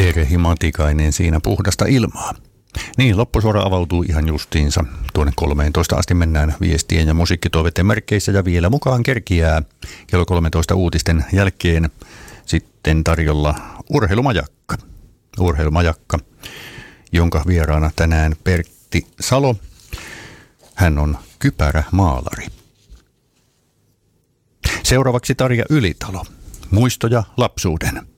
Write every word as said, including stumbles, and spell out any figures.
Terhi Matikainen siinä puhdasta ilmaa. Niin, loppusuora avautuu ihan justiinsa. Tuonne kolmeentoista asti mennään viestien ja musiikkitoiveiden merkeissä ja vielä mukaan kerkiää kello kolmetoista uutisten jälkeen sitten tarjolla urheilumajakka. Urheilumajakka, jonka vieraana tänään Pertti Salo. Hän on kypärämaalari. Seuraavaksi Tarja Ylitalo. Muistoja lapsuuden.